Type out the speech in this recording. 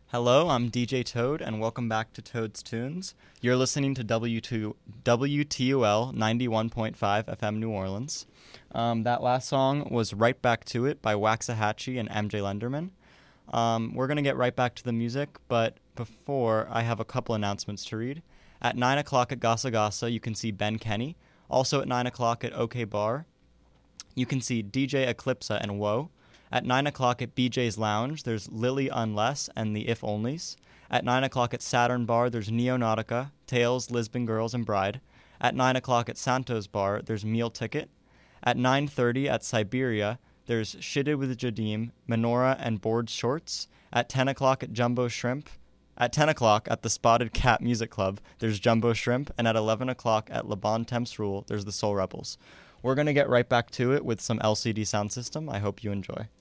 Hello, I'm DJ Toad, and welcome back to Toad's Tunes. You're listening to WTUL 91.5 FM New Orleans. That last song was Right Back to It by Waxahachie and MJ Lenderman. We're going to get right back to the music, but before, I have a couple announcements to read. At 9 o'clock at Gasa Gasa, you can see Ben Kenny. Also at 9 o'clock at OK Bar, you can see DJ Eclipsa and Woe. At 9 o'clock at BJ's Lounge, there's Lily Unless and the If Onlys. At 9 o'clock at Saturn Bar, there's Neonautica, Tales, Lisbon Girls, and Bride. At 9 o'clock at Santos Bar, there's Meal Ticket. At 9:30 at Siberia, there's Shitted with Jadim, Menorah, and Board Shorts. At 10 o'clock at Jumbo Shrimp. At 10 o'clock at the Spotted Cat Music Club, there's Jumbo Shrimp. And at 11 o'clock at Le Bon Temps Rule, there's the Soul Rebels. We're going to get right back to it with some LCD Sound System. I hope you enjoy.